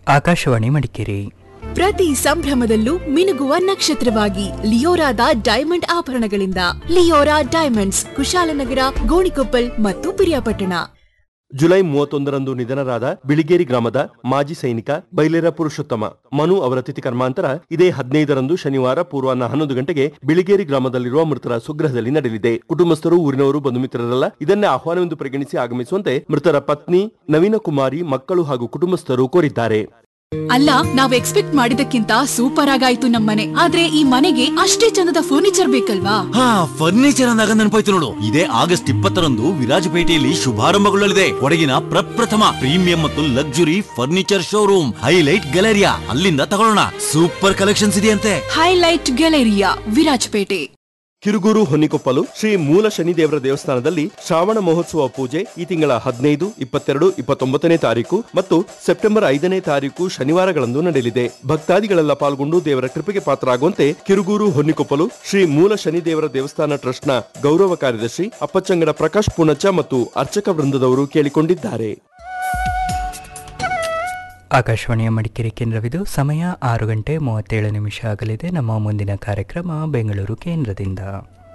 ಆಕಾಶವಾಣಿ ಮಡಿಕೇರಿ. ಪ್ರತಿ ಸಂಭ್ರಮದಲ್ಲೂ ಮಿನುಗುವ ನಕ್ಷತ್ರವಾಗಿ ಲಿಯೋರಾದ diamond ಆಭರಣಗಳಿಂದ. Leora diamonds, Kushalnagar, Gonikoppal ಮತ್ತು Piriyapatna. July 31ರಂದು ನಿಧನರಾದ ಬಿಳಿಗೇರಿ ಗ್ರಾಮದ ಮಾಜಿ ಸೈನಿಕ ಬೈಲೇರ ಪುರುಷೋತ್ತಮ ಮನು ಅವರ ತಿಥಿ ಕರ್ಮಾಂತರ ಇದೇ 15ರಂದು ಶನಿವಾರ ಪೂರ್ವಾಹ್ನ 11 ಗಂಟೆಗೆ ಬಿಳಿಗೇರಿ ಗ್ರಾಮದಲ್ಲಿರುವ ಮೃತರ ಸ್ವಗೃಹದಲ್ಲಿ ನಡೆಯಲಿದೆ. ಕುಟುಂಬಸ್ಥರು, ಊರಿನವರು, ಬಂಧು ಮಿತ್ರರೆಲ್ಲ ಇದನ್ನೇ ಆಹ್ವಾನವೆಂದು ಪರಿಗಣಿಸಿ ಆಗಮಿಸುವಂತೆ ಮೃತರ ಪತ್ನಿ ನವೀನ ಕುಮಾರಿ, ಮಕ್ಕಳು ಹಾಗೂ ಕುಟುಂಬಸ್ಥರು ಕೋರಿದ್ದಾರೆ. ಅಲ್ಲ, ನಾವು ಎಕ್ಸ್ಪೆಕ್ಟ್ ಮಾಡಿದಕ್ಕಿಂತ ಸೂಪರ್ ಆಗಾಯ್ತು ನಮ್ಮನೆ. ಆದ್ರೆ ಈ ಮನೆಗೆ ಅಷ್ಟೇ ಚಂದದ ಫರ್ನಿಚರ್ ಬೇಕಲ್ವಾ? ಫರ್ನಿಚರ್ ಅಂದಾಗ ನೆನಪಾಯ್ತು ನೋಡು, ಇದೇ ಆಗಸ್ಟ್ 20ರಂದು ವಿರಾಜಪೇಟೆಯಲ್ಲಿ ಶುಭಾರಂಭಗೊಳ್ಳಲಿದೆ ಕೊಡಗಿನ ಪ್ರಪ್ರಥಮ ಪ್ರೀಮಿಯಂ ಮತ್ತು luxury furniture showroom highlight Galleria. ಅಲ್ಲಿಂದ ತಗೊಳ್ಳೋಣ. ಸೂಪರ್ ಕಲೆಕ್ಷನ್ಸ್ ಇದೆಯಂತೆ. Highlight Galleria, Virajpet. ಕಿರುಗೂರು ಹೊನ್ನಿಕೊಪ್ಪಲು ಶ್ರೀ ಮೂಲ ಶನಿದೇವರ ದೇವಸ್ಥಾನದಲ್ಲಿ ಶ್ರಾವಣ ಮಹೋತ್ಸವ ಪೂಜೆ ಈ ತಿಂಗಳ 15, 22, 29ನೇ ತಾರೀಕು ಮತ್ತು ಸೆಪ್ಟೆಂಬರ್ 5ನೇ ತಾರೀಕು ಶನಿವಾರಗಳಂದು ನಡೆಯಲಿದೆ. ಭಕ್ತಾದಿಗಳೆಲ್ಲ ಪಾಲ್ಗೊಂಡು ದೇವರ ಕೃಪೆಗೆ ಪಾತ್ರರಾಗುವಂತೆ ಕಿರುಗೂರು ಹೊನ್ನಿಕೊಪ್ಪಲು ಶ್ರೀ ಮೂಲ ಶನಿದೇವರ ದೇವಸ್ಥಾನ ಟ್ರಸ್ಟ್ನ ಗೌರವ ಕಾರ್ಯದರ್ಶಿ ಅಪ್ಪಚ್ಚಂಗಡ ಪ್ರಕಾಶ್ ಪೂನಚ್ಚ ಮತ್ತು ಅರ್ಚಕ ವೃಂದದವರು ಕೇಳಿಕೊಂಡಿದ್ದಾರೆ. ಆಕಾಶವಾಣಿಯ ಮಡಿಕೇರಿ ಕೇಂದ್ರವಿದು. ಸಮಯ 6 ಗಂಟೆ 37 ನಿಮಿಷ ಆಗಲಿದೆ. ನಮ್ಮ ಮುಂದಿನ ಕಾರ್ಯಕ್ರಮ ಬೆಂಗಳೂರು ಕೇಂದ್ರದಿಂದ.